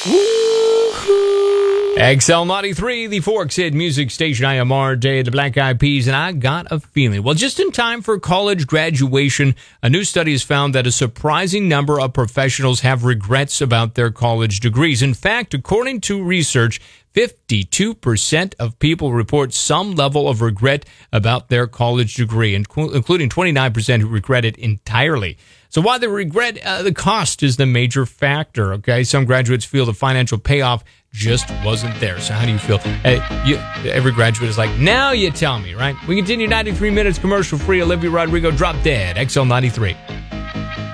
XL93, the Forks Hit Music Station. I am RJ, the Black Eyed Peas, and I got a feeling. Well, just in time for college graduation, a new study has found that a surprising number of professionals have regrets about their college degrees. In fact, according to research, 52% of people report some level of regret about their college degree, including 29% who regret it entirely. So while the regret, the cost is the major factor, okay? Some graduates feel the financial payoff just wasn't there. So how do you feel? Every graduate is like, now you tell me, right? We continue 93 minutes commercial free. Olivia Rodrigo, Drop Dead, XL93.